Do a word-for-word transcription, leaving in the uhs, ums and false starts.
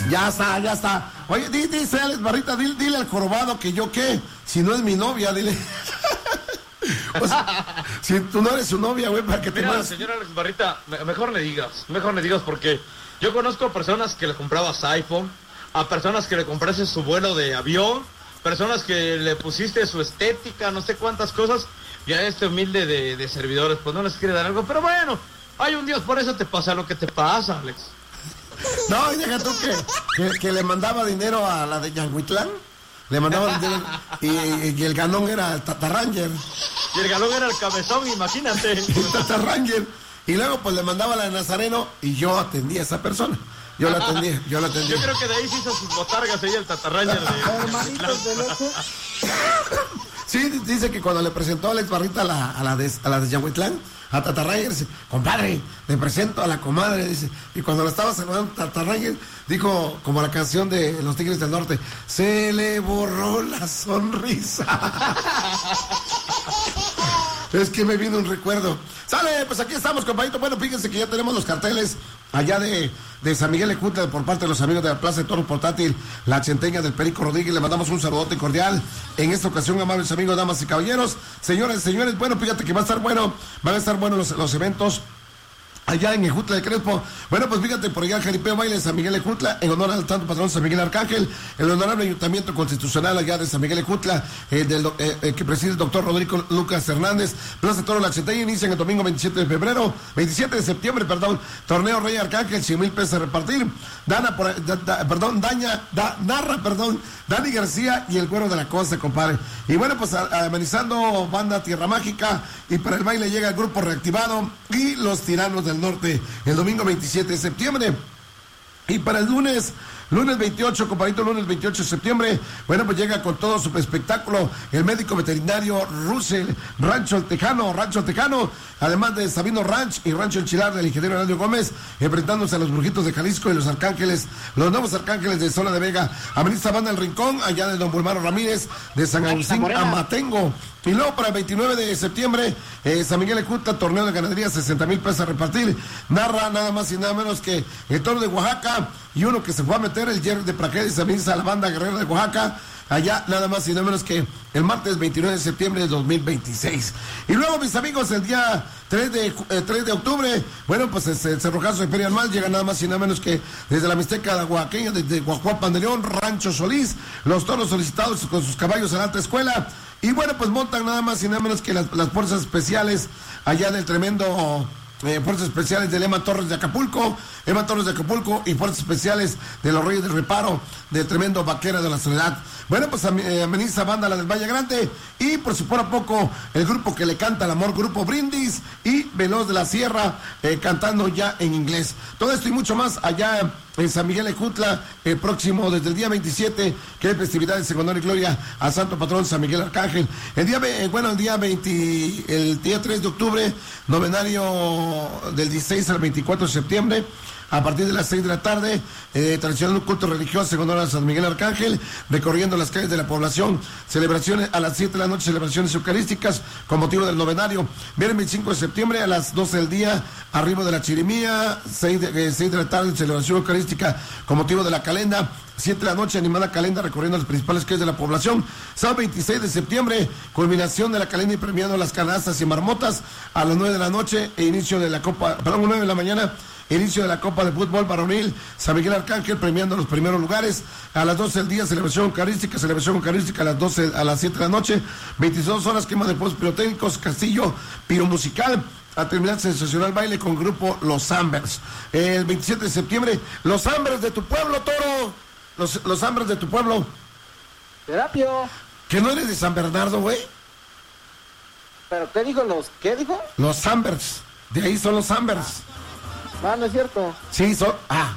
Ya está, ya está. Oye, di, dice Alex Barrita, dile, dile al jorobado que yo qué, si no es mi novia, dile. O sea, si tú no eres su novia, güey, para que te Mira, mandes... señora Alex Barrita, me- mejor le digas, mejor le digas porque yo conozco a personas que le comprabas iPhone, a personas que le compraste su vuelo de avión, personas que le pusiste su estética, no sé cuántas cosas, y a este humilde de, de servidores, pues no les quiere dar algo, pero bueno, hay un Dios, por eso te pasa lo que te pasa, Alex. No, y deja tú que, que, que le mandaba dinero a la de Yanguitlán. Le mandaba dinero y, y el ganón era el Tata Ranger. Y el galón era el cabezón, imagínate. El Tata Ranger. Y luego pues le mandaba la de Nazareno y yo atendía a esa persona. Yo la atendía, yo la atendía. Yo creo que de ahí se hizo sus botargas ahí el tatarraña de... Hermanitos de leche. Sí, dice que cuando le presentó a Alex Barrita a la, a la de, a la de Yahuitlán, a Tata Ranger, dice, compadre, le presento a la comadre, dice, y cuando la estaba saludando Tata Ranger, dijo, como la canción de Los Tigres del Norte, se le borró la sonrisa. Es que me vino un recuerdo. Sale, pues aquí estamos, compadrito. Bueno, fíjense que ya tenemos los carteles allá de, de San Miguel Ejutla por parte de los amigos de la Plaza de Toro Portátil, la Chenteña del Perico Rodríguez. Le mandamos un saludote cordial. En esta ocasión, amables amigos, damas y caballeros, señores, señores, bueno, fíjate que va a estar bueno, van a estar buenos los, los eventos allá en Ejutla de Crespo. Bueno, pues fíjate, por allá el jaripeo baile de San Miguel Ejutla, en honor al santo patrón San Miguel Arcángel, el honorable ayuntamiento constitucional allá de San Miguel Ejutla, eh, del, eh, eh, que preside el doctor Rodrigo Lucas Hernández. Plaza Toro La Chenteña inicia el domingo veintisiete de febrero, veintisiete de septiembre, perdón, torneo Rey Arcángel, cien mil pesos a repartir. Dana, por, da, da, perdón, Daña, da, narra, perdón, Dani García y el Güero de la Costa, compadre. Y bueno, pues a, a, amenizando banda Tierra Mágica, y para el baile llega el grupo Reactivado y los Tiranos del Norte el domingo veintisiete de septiembre. Y para el lunes, lunes veintiocho, compadrito, lunes veintiocho de septiembre, bueno, pues llega con todo su espectáculo el médico veterinario Russell, Rancho El Tejano, Rancho El Tejano, además de Sabino Ranch y Rancho El Chilar del ingeniero Eladio Gómez, enfrentándose a los Brujitos de Jalisco y los Arcángeles, los nuevos Arcángeles de Zona de Vega, ameniza banda El Rincón, allá de Don Bulmaro Ramírez, de San Agustín a Matengo. Y luego para el veintinueve de septiembre, eh, San Miguel Ejutla, torneo de ganadería, sesenta mil pesos a repartir. Narra nada más y nada menos que el toro de Oaxaca y uno que se fue a meter, el Jerry de Praquet y también a la banda guerrera de Oaxaca, allá nada más y nada menos que el martes veintinueve de septiembre de dos mil veintiséis. Y luego, mis amigos, el día tres de, eh, tres de octubre, bueno, pues es el cerrojazo de Feria Anual, llega nada más y nada menos que desde la Mixteca de Oaxaqueña, desde Guajuapan de León, Rancho Solís, los toros solicitados con sus caballos a la alta escuela. Y bueno, pues montan nada más y nada menos que las, las fuerzas especiales allá del tremendo... Eh, fuerzas especiales del Ema Torres de Acapulco, Ema Torres de Acapulco y fuerzas especiales de los Reyes del Reparo, del tremendo Vaquera de la Soledad. Bueno, pues eh, ameniza banda la del Valle Grande y por si fuera poco el grupo que le canta el amor, Grupo Brindis y Veloz de la Sierra, eh, cantando ya en inglés. Todo esto y mucho más allá en San Miguel Ejutla, el próximo desde el día veintisiete, que es festividades en honor y gloria al santo patrón San Miguel Arcángel. El día, eh, bueno, el día veinte, el día tres de octubre, novenario del dieciséis al veinticuatro de septiembre, a partir de las seis de la tarde, eh, tradicional culto religioso en honor a San Miguel Arcángel, recorriendo las calles de la población, celebraciones a las siete de la noche, celebraciones eucarísticas con motivo del novenario. Viernes veinticinco de septiembre a las doce del día, arribo de la chirimía, seis de, eh, seis de la tarde, celebración eucarística con motivo de la calenda. siete de la noche, animada calenda recorriendo las principales calles de la población. Sábado veintiséis de septiembre, culminación de la calenda y premiando las canastas y marmotas a las nueve de la noche e inicio de la Copa, perdón, nueve de la mañana, inicio de la Copa de Fútbol Varonil San Miguel Arcángel premiando los primeros lugares. A las doce del día, celebración eucarística, celebración eucarística a las doce, a las siete de la noche, veintidós horas, quema de fuegos pirotécnicos, castillo piromusical. A terminar sensacional baile con grupo Los Ambers. El veintisiete de septiembre, Los Ambers de tu pueblo, Toro. Los, los Ambers de tu pueblo. Terapio. ¿Que no eres de San Bernardo, güey? ¿Pero qué dijo los? ¿Qué dijo? Los Ambers. De ahí son los Ambers. Ah, no es cierto. Sí, son... Ah,